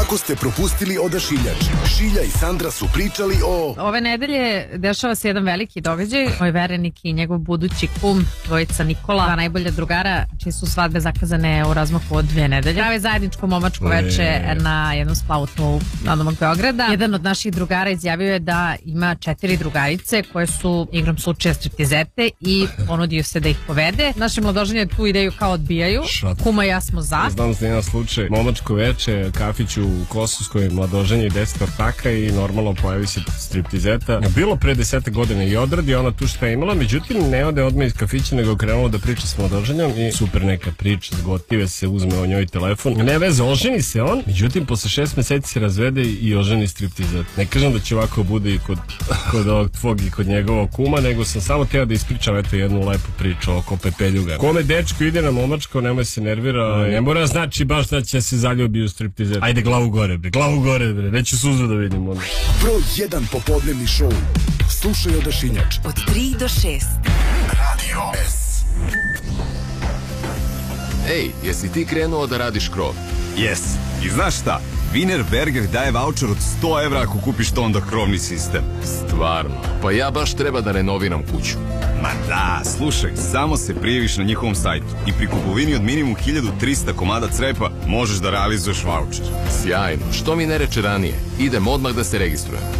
Ako ste propustili Odašiljač, Šilja i Sandra su pričali o... Ove nedelje dešava se jedan veliki događaj. Moj verenik i njegov budući kum, dvojica Nikola, dva najbolja drugara, čije su svadbe zakazane u razmaku od 2 nedelje. Prave zajedničko momačko veče na jednom splavu nadomak Beograda. Jedan od naših drugara izjavio je da ima 4 drugarice koje su igrom slučaja striptizete i ponudio se da ih povede. Naši mladoženje tu ideju kao odbijaju. Kuma i ja smo za. Znam da jedan slučaj, momačko veče, kafić u Kosovskoj, mladoženje i 10 ortaka i normalno pojavi se striptizeta. Bilo pre 10 godina i odradi ona tu šta je imala, međutim ne ode odmah iz kafića nego je krenulo da priča s mladoženjom i super neka priča, zgotive se, uzme o njoj telefon. Ne veze, oženi se on, međutim posle 6 meseci se razvede i oženi striptizet. Ne kažem da će ovako bude i kod ovog tvog i kod njegovog kuma, nego sam samo teo da ispričam eto jednu lepu priču oko pepeljuga. Kome dečko ide na momačko, nemoj se nervira, ne mora znači baš da će se zaljubi u striptizet. Ajde glavu gore bre, neću suzu da vidim onda. Broj 1 popodnevni show. Slušaj Odašiljač. Od 3 do 6. Radio S. Ej, jesi ti krenuo da radiš krov? Jes. I znaš šta? Wienerberger daje vaučer od 100 evra ako kupiš to onda krovni sistem. Stvarno? Pa ja baš treba da renoviram kuću. Ma da, slušaj, samo se prijaviš na njihovom sajtu i pri kupovini od minimum 1300 komada crepa možeš da realizuješ vaučer. Sjajno, što mi ne reče ranije? Idem odmah da se registrujem.